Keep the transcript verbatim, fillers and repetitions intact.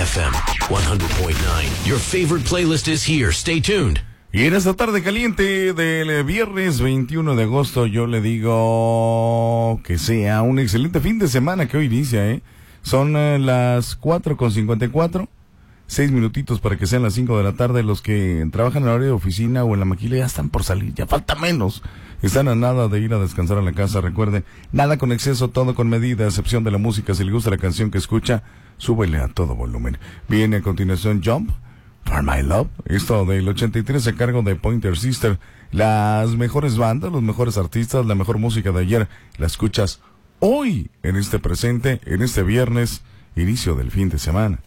F M one hundred point nine. Your favorite playlist is here. Stay tuned. Y en esta tarde caliente del viernes veintiuno de agosto, yo le digo que sea un excelente fin de semana que hoy inicia, ¿eh? Son eh, las cuatro con cincuenta y cuatro, seis minutitos para que sean las cinco de la tarde. Los que trabajan en el horario de oficina o en la maquila ya están por salir, ya falta menos. Están a nada de ir a descansar a la casa. Recuerden, nada con exceso, todo con medida, a excepción de la música. Si le gusta la canción que escucha, súbele a todo volumen. Viene a continuación Jump, For My Love, esto del ochenta y tres a cargo de Pointer Sister. Las mejores bandas, los mejores artistas, la mejor música de ayer, la escuchas hoy, en este presente, en este viernes, inicio del fin de semana.